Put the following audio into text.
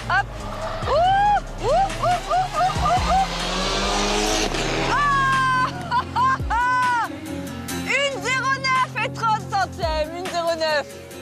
Hop. Ouh, ouh, ouh, ouh, ouh, ouh, ouh. Ah 1,09 et 30 centièmes, 1,09.